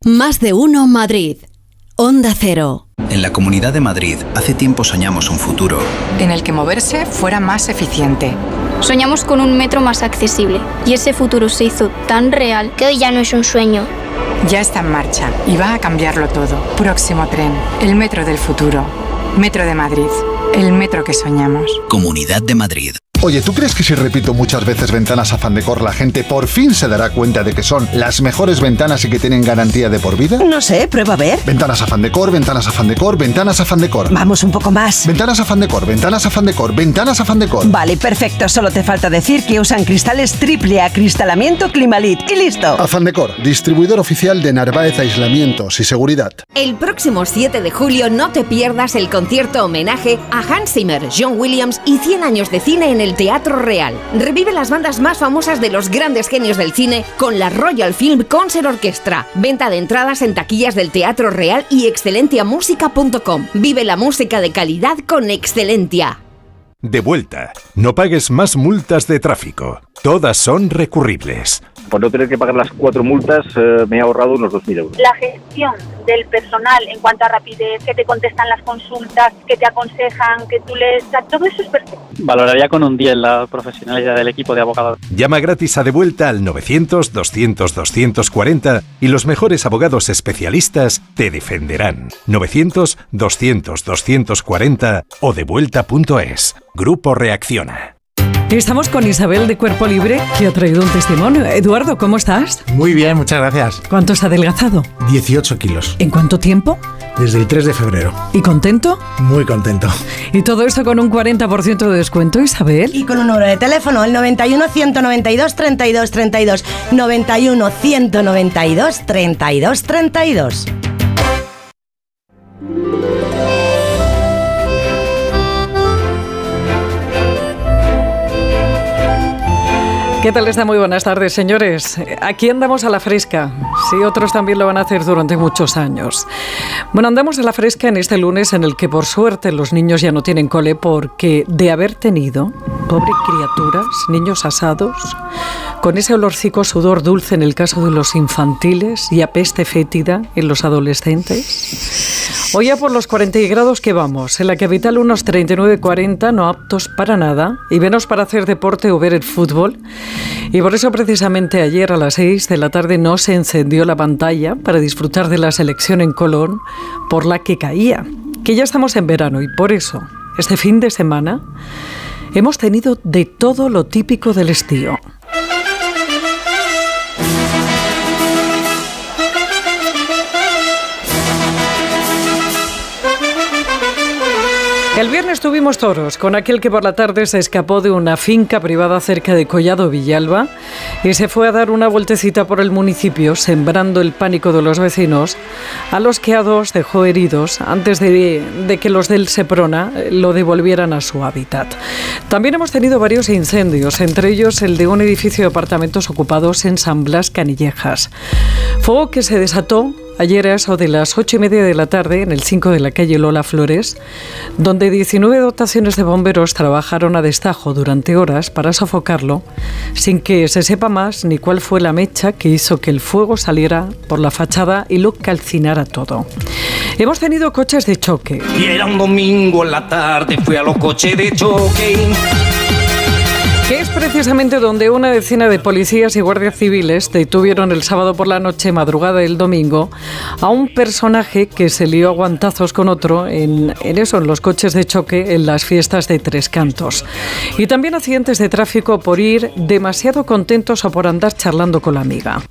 Más de uno Madrid. Onda Cero. En la Comunidad de Madrid, hace tiempo soñamos un futuro en el que moverse fuera más eficiente. Soñamos con un metro más accesible y ese futuro se hizo tan real que hoy ya no es un sueño. Ya está en marcha y va a cambiarlo todo. Próximo tren, el metro del futuro. Metro de Madrid, el metro que soñamos. Comunidad de Madrid. Oye, ¿tú crees que si repito muchas veces Ventanas Afán Decor la gente por fin se dará cuenta de que son las mejores ventanas y que tienen garantía de por vida? No sé, prueba a ver. Ventanas Afán Decor, Ventanas Afán Decor, Ventanas Afán Decor. Vamos un poco más. Ventanas Afán Decor, Ventanas Afán Decor, Ventanas Afán Decor. Vale, perfecto. Solo te falta decir que usan cristales triple acristalamiento Climalit y listo. Afán Decor, distribuidor oficial de Narváez Aislamientos y Seguridad. El próximo 7 de julio no te pierdas el concierto homenaje a Hans Zimmer, John Williams y 100 años de cine en el Teatro Real. Revive las bandas más famosas de los grandes genios del cine con la Royal Film Concert Orchestra. Venta de entradas en taquillas del Teatro Real y excelentiamusica.com. Vive la música de calidad con Excelentia. De vuelta. No pagues más multas de tráfico. Todas son recurribles. Por no tener que pagar las 4 multas, me he ahorrado unos 2.000 euros. La gestión del personal en cuanto a rapidez, que te contestan las consultas, que te aconsejan, que tú lees, todo eso es perfecto. Valoraría con un 10 la profesionalidad del equipo de abogados. Llama gratis a De Vuelta al 900-200-240 y los mejores abogados especialistas te defenderán. 900-200-240 o devuelta.es. Grupo Reacciona. Estamos con Isabel de Cuerpo Libre, que ha traído un testimonio. Eduardo, ¿cómo estás? Muy bien, muchas gracias. ¿Cuánto has adelgazado? 18 kilos. ¿En cuánto tiempo? Desde el 3 de febrero. ¿Y contento? Muy contento. Y todo esto con un 40% de descuento, Isabel. Y con un número de teléfono, el 91 192 32 32. 91 192 32 32. ¿Qué tal está? Muy buenas tardes, señores. Aquí andamos a la fresca. Sí, otros también lo van a hacer durante muchos años. Bueno, andamos a la fresca en este lunes en el que, por suerte, los niños ya no tienen cole porque de haber tenido, pobre criaturas, niños asados, con ese olorcico sudor dulce en el caso de los infantiles y a peste fétida en los adolescentes. Hoy a por los 40 grados que vamos, en la capital unos 39-40, no aptos para nada, y menos para hacer deporte o ver el fútbol. Y por eso precisamente ayer a las 6 de la tarde no se encendió la pantalla para disfrutar de la selección en Colón por la que caía, que ya estamos en verano y por eso este fin de semana hemos tenido de todo lo típico del estío. El viernes tuvimos toros, con aquel que por la tarde se escapó de una finca privada cerca de Collado Villalba y se fue a dar una vueltecita por el municipio, sembrando el pánico de los vecinos, a los que a 2 dejó heridos antes de que los del Seprona lo devolvieran a su hábitat. También hemos tenido varios incendios, entre ellos el de un edificio de apartamentos ocupados en San Blas, Canillejas. Fuego que se desató ayer a eso de las 8:30 de la tarde en el 5 de la calle Lola Flores, donde 19 dotaciones de bomberos trabajaron a destajo durante horas para sofocarlo, sin que se sepa más ni cuál fue la mecha que hizo que el fuego saliera por la fachada y lo calcinara todo. Hemos tenido coches de choque. Y era un domingo en la tarde, fui a los coches de choque. Que es precisamente donde una decena de policías y guardias civiles detuvieron el sábado por la noche, madrugada del domingo, a un personaje que se lió a guantazos con otro en los coches de choque en las fiestas de Tres Cantos. Y también accidentes de tráfico por ir demasiado contentos o por andar charlando con la amiga.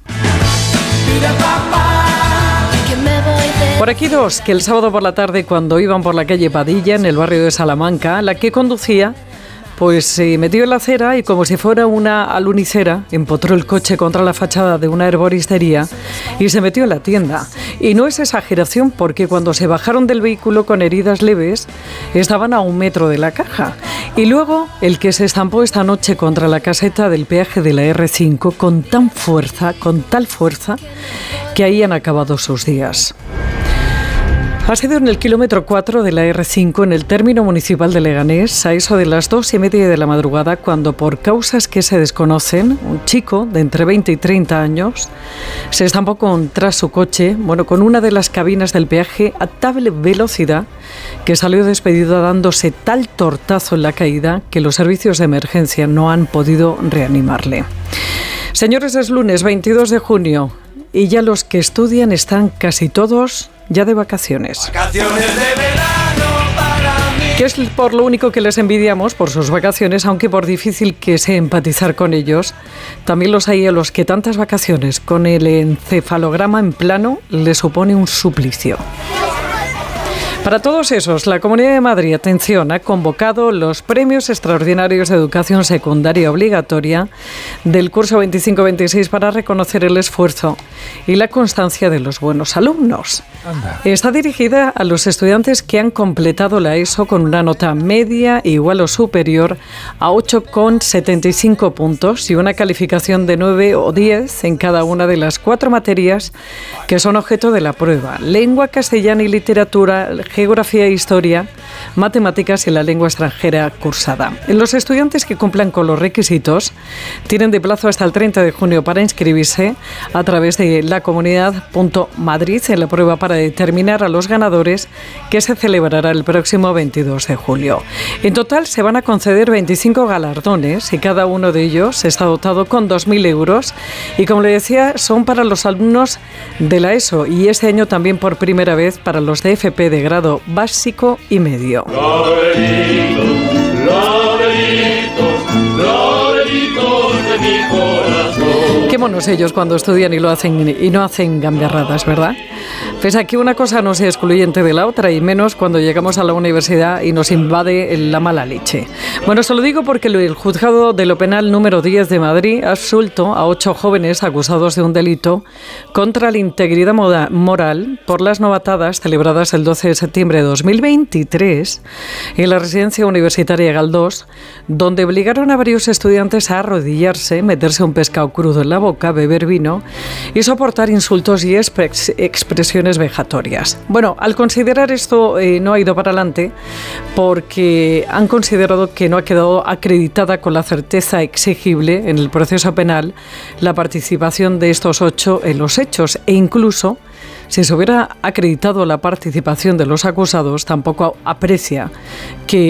Por aquí 2, que el sábado por la tarde, cuando iban por la calle Padilla, en el barrio de Salamanca, la que conducía pues se metió en la acera y, como si fuera una alunicera, empotró el coche contra la fachada de una herboristería y se metió en la tienda. Y no es exageración, porque cuando se bajaron del vehículo con heridas leves, estaban a 1 metro de la caja. Y luego el que se estampó esta noche contra la caseta del peaje de la R5 con tal fuerza, que ahí han acabado sus días. Ha sido en el kilómetro 4 de la R5, en el término municipal de Leganés, a eso de las 2:30 de la madrugada, cuando por causas que se desconocen, un chico de entre 20 y 30 años se estampó contra su coche, con una de las cabinas del peaje a tal velocidad que salió despedido dándose tal tortazo en la caída que los servicios de emergencia no han podido reanimarle. Señores, es lunes 22 de junio y ya los que estudian están casi todos ya de vacaciones. Vacaciones de verano para mí. Que es por lo único que les envidiamos, por sus vacaciones, aunque por difícil que sea empatizar con ellos, también los hay a los que tantas vacaciones con el encefalograma en plano les supone un suplicio. Para todos esos, la Comunidad de Madrid, atención, ha convocado los Premios Extraordinarios de Educación Secundaria Obligatoria del curso 25-26 para reconocer el esfuerzo y la constancia de los buenos alumnos. Anda. Está dirigida a los estudiantes que han completado la ESO con una nota media igual o superior a 8,75 puntos y una calificación de 9 o 10 en cada una de las 4 materias que son objeto de la prueba: lengua castellana y literatura, geografía e historia, matemáticas y la lengua extranjera cursada. Los estudiantes que cumplan con los requisitos tienen de plazo hasta el 30 de junio para inscribirse a través de lacomunidad.madrid en la prueba para determinar a los ganadores, que se celebrará el próximo 22 de julio. En total se van a conceder 25 galardones y cada uno de ellos está dotado con 2.000 euros y, como le decía, son para los alumnos de la ESO y este año también por primera vez para los de FP de grado básico y medio. Qué monos ellos cuando estudian y lo hacen y no hacen gamberradas, ¿verdad? Pues aquí una cosa no es excluyente de la otra, y menos cuando llegamos a la universidad y nos invade la mala leche. Bueno, se lo digo porque el juzgado de lo penal número 10 de Madrid ha absuelto a 8 jóvenes acusados de un delito contra la integridad moral por las novatadas celebradas el 12 de septiembre de 2023 en la residencia universitaria Galdós, donde obligaron a varios estudiantes a arrodillarse, meterse un pescado crudo en la boca, beber vino y soportar insultos y expresiones vejatorias. Bueno, al considerar esto no ha ido para adelante porque han considerado que no ha quedado acreditada con la certeza exigible en el proceso penal la participación de estos 8 en los hechos, e incluso si se hubiera acreditado la participación de los acusados, tampoco aprecia que